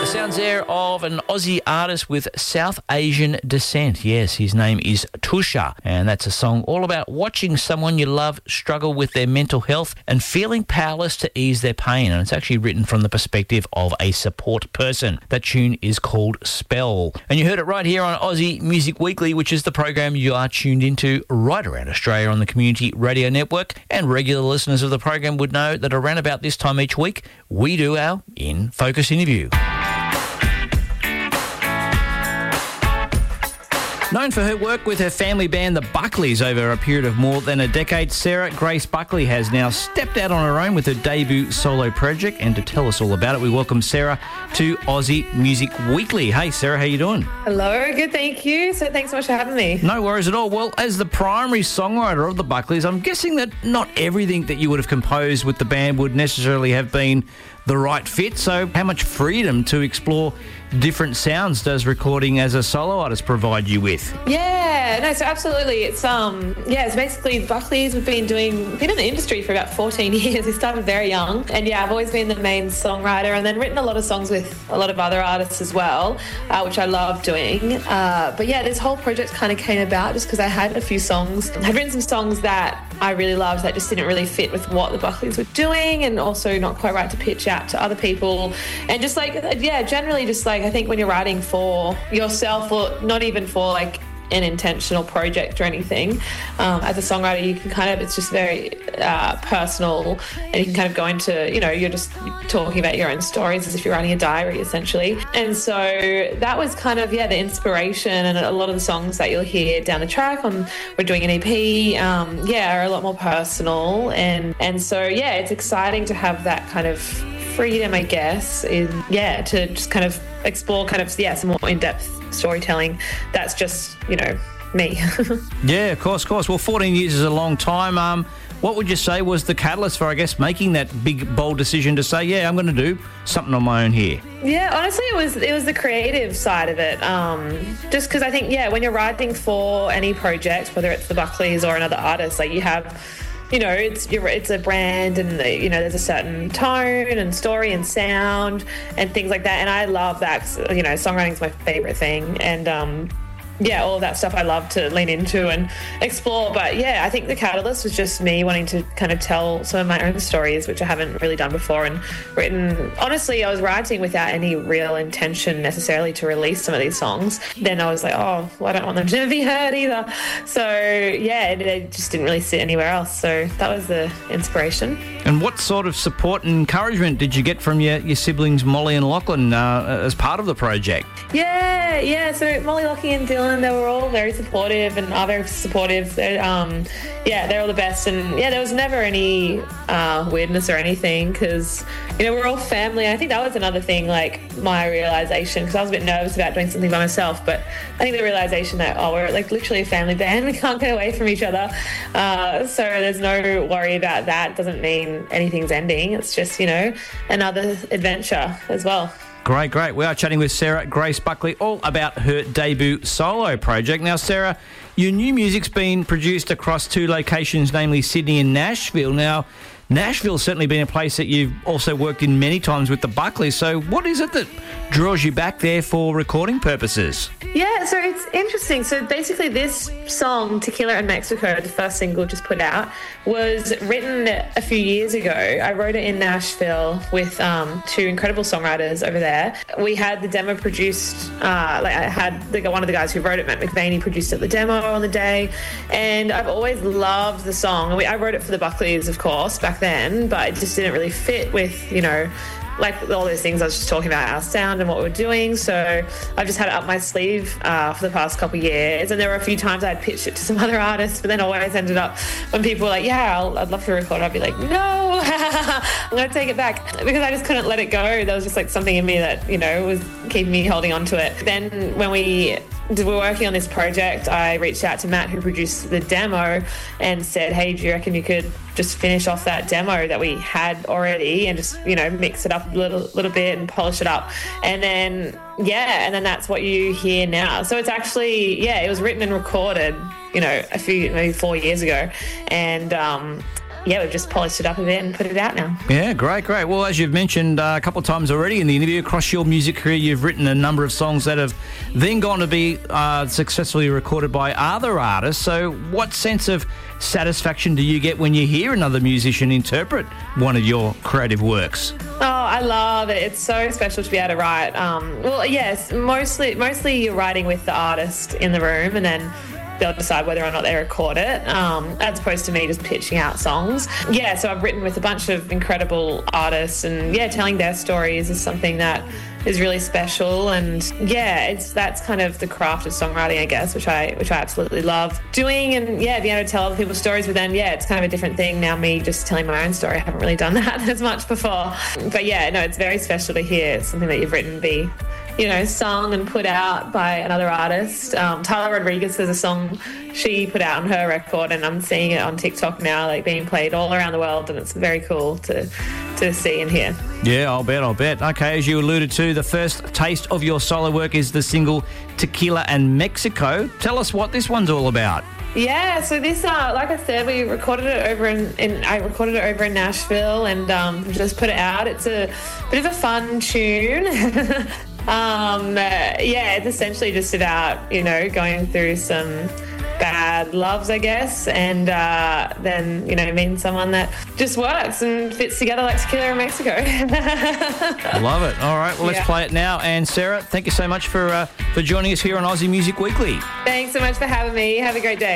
Sounds there of an Aussie artist with South Asian descent. Yes, his name is Tusha, and that's a song all about watching someone you love struggle with their mental health and feeling powerless to ease their pain. And it's actually written from the perspective of a support person. That tune is called Spell. And you heard it right here on Aussie Music Weekly, which is the program you are tuned into right around Australia on the Community Radio Network. And regular listeners of the program would know that around about this time each week, we do our In Focus interview. Known for her work with her family band, the Buckleys, over a period of more than a decade, Sarah Grace Buckley has now stepped out on her own with her debut solo project. And to tell us all about it, we welcome Sarah to Aussie Music Weekly. Hey, Sarah, how you doing? Hello, good, thank you. So thanks so much for having me. No worries at all. Well, as the primary songwriter of the Buckleys, I'm guessing that not everything that you would have composed with the band would necessarily have been the right fit. So how much freedom to explore different sounds does recording as a solo artist provide you with? Yeah, no, so absolutely. It's it's basically Buckley's. We've been in the industry for about 14 years. We started very young, and I've always been the main songwriter, and then written a lot of songs with a lot of other artists as well, which I love doing. This whole project kind of came about just because I had a few songs. I'd written some songs that I really loved that just didn't really fit with what the Buckleys were doing, and also not quite right to pitch out to other people. And just generally just I think when you're writing for yourself, or not even for an intentional project or anything, as a songwriter, you can it's just very personal, and you can kind of go into, you're just talking about your own stories as if you're writing a diary, essentially. And so that was kind of, the inspiration, and a lot of the songs that you'll hear down the track we're doing an EP, are a lot more personal. And so, it's exciting to have that kind of freedom, I guess, to just kind of explore some more in-depth storytelling that's just, me. Yeah, of course. Well, 14 years is a long time. What would you say was the catalyst for, I guess, making that big, bold decision to say, I'm going to do something on my own here? Yeah, honestly, it was the creative side of it. Just because I think, when you're writing for any project, whether it's the Buckleys or another artist, you have... it's a brand, and there's a certain tone and story and sound and things like that. And I love that 'cause, songwriting is my favorite thing. And all of that stuff I love to lean into and explore. But I think the catalyst was just me wanting to kind of tell some of my own stories, which I haven't really done before, and written. Honestly, I was writing without any real intention necessarily to release some of these songs. Then I was like, I don't want them to be heard either. So it just didn't really sit anywhere else. So that was the inspiration. And what sort of support and encouragement did you get from your siblings Molly and Lachlan as part of the project? So Molly, Lachlan and Dylan, they were all very supportive and are very supportive. They're all the best. And there was never any weirdness or anything, because we're all family. I think that was another thing, my realization, because I was a bit nervous about doing something by myself, but I think the realization that we're literally a family band, we can't get away from each other, so there's no worry about that. It doesn't mean anything's ending. It's just another adventure as well. Great. We are chatting with Sarah Grace Buckley all about her debut solo project. Now, Sarah, your new music's been produced across 2 locations, namely Sydney and Nashville. Now, Nashville's certainly been a place that you've also worked in many times with the Buckleys. So what is it that draws you back there for recording purposes? Yeah, so it's interesting. So basically this song, Tequila and Mexico, the first single just put out, was written a few years ago. I wrote it in Nashville with 2 incredible songwriters over there. We had the demo produced, I had one of the guys who wrote it, Matt McVaney, produced the demo on the day. And I've always loved the song. I wrote it for the Buckleys, of course, back then, but it just didn't really fit with, all those things I was just talking about, our sound and what we're doing. So I've just had it up my sleeve for the past couple of years. And there were a few times I'd pitched it to some other artists, but then always ended up when people were like, I'd love to record it, I'd be like, no, I'm going to take it back, because I just couldn't let it go. There was just something in me that, was keeping me holding on to it. Then when we were working on this project, I reached out to Matt, who produced the demo, and said, hey, do you reckon you could just finish off that demo that we had already and just, mix it up a little bit and polish it up? And then, that's what you hear now. So it's actually, it was written and recorded, maybe 4 years ago. And yeah, we've just polished it up a bit and put it out now. Yeah, great. Well, as you've mentioned a couple of times already in the interview, across your music career, you've written a number of songs that have then gone to be successfully recorded by other artists. So what sense of satisfaction do you get when you hear another musician interpret one of your creative works? Oh, I love it. It's so special to be able to write. Well, yes, mostly you're writing with the artist in the room, and then they'll decide whether or not they record it, as opposed to me just pitching out songs. Yeah, so I've written with a bunch of incredible artists, and yeah, telling their stories is something that is really special. And yeah, that's kind of the craft of songwriting, I guess, which I absolutely love doing. And yeah, being able to tell other people's stories, but then yeah, it's kind of a different thing now, me just telling my own story. I haven't really done that as much before. But yeah, no, it's very special to hear something that you've written be, you know, sung and put out by another artist. Tyler Rodriguez has a song she put out on her record, and I'm seeing it on TikTok now, like being played all around the world, and it's very cool to see and hear. Yeah, I'll bet. Okay, as you alluded to, the first taste of your solo work is the single Tequila and Mexico. Tell us what this one's all about. Yeah, so this, like I said, we recorded it over I recorded it over in Nashville, and just put it out. It's a bit of a fun tune. Yeah, it's essentially just about, you know, going through some bad loves, I guess, and then, you know, meeting someone that just works and fits together like tequila and Mexico. Love it. All right, well, let's play it now. And Sarah, thank you so much for joining us here on Aussie Music Weekly. Thanks so much for having me. Have a great day.